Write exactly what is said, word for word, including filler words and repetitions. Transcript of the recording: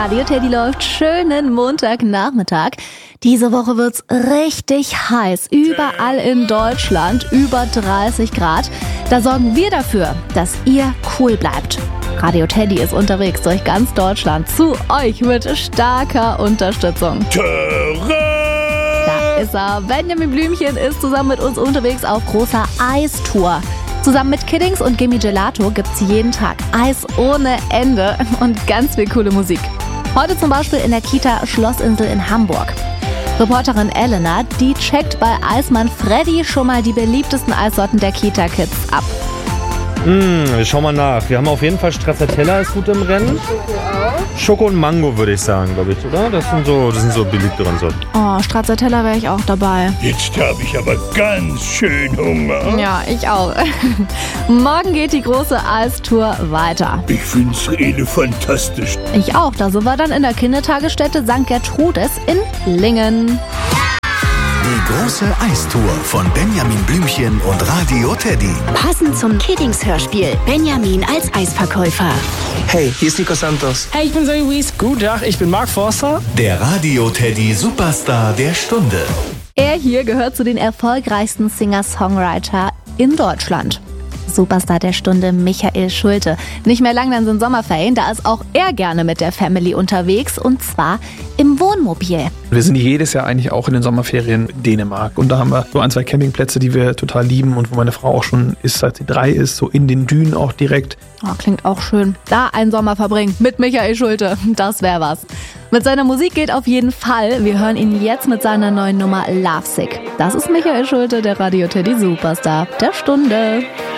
Radio Teddy läuft. Schönen Montagnachmittag. Diese Woche wird's richtig heiß. Überall in Deutschland über dreißig Grad. Da sorgen wir dafür, dass ihr cool bleibt. Radio Teddy ist unterwegs durch ganz Deutschland zu euch mit starker Unterstützung. Da ist er. Benjamin Blümchen ist zusammen mit uns unterwegs auf großer Eistour. Zusammen mit Kiddings und Gimme Gelato gibt's jeden Tag Eis ohne Ende und ganz viel coole Musik. Heute zum Beispiel in der Kita Schlossinsel in Hamburg. Reporterin Elena, die checkt bei Eismann Freddy schon mal die beliebtesten Eissorten der Kita-Kids ab. Mmh, wir schauen mal nach. Wir haben auf jeden Fall Stracciatella ist gut im Rennen. Schoko und Mango würde ich sagen, glaube ich, oder? Das sind so, das sind so beliebtere Sorten. Oh, Stracciatella wäre ich auch dabei. Jetzt habe ich aber ganz schön Hunger. Ja, ich auch. Morgen geht die große Eistour weiter. Ich find's really fantastisch. Ich auch. Da sind wir dann in der Kindertagesstätte Sankt Gertrudis in Lingen. Die große Eistour von Benjamin Blümchen und Radio Teddy. Passend zum Kiddings-Hörspiel. Benjamin als Eisverkäufer. Hey, hier ist Nico Santos. Hey, ich bin Zoe Wies. Guten Tag, ich bin Mark Forster. Der Radio Teddy Superstar der Stunde. Er hier gehört zu den erfolgreichsten Singer-Songwriter in Deutschland. Superstar der Stunde Michael Schulte. Nicht mehr lang, dann sind Sommerferien. Da ist auch er gerne mit der Family unterwegs und zwar im Wohnmobil. Wir sind jedes Jahr eigentlich auch in den Sommerferien in Dänemark. Und da haben wir so ein, zwei Campingplätze, die wir total lieben und wo meine Frau auch schon ist, seit sie drei ist, so in den Dünen auch direkt. Oh, klingt auch schön. Da einen Sommer verbringen mit Michael Schulte. Das wäre was. Mit seiner Musik geht auf jeden Fall. Wir hören ihn jetzt mit seiner neuen Nummer Lovesick. Das ist Michael Schulte, der Radio Teddy Superstar der Stunde.